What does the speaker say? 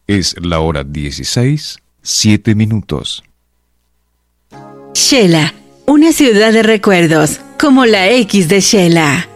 Es la hora 16, 7 minutos. Shela, una ciudad de recuerdos, como la X de Shela.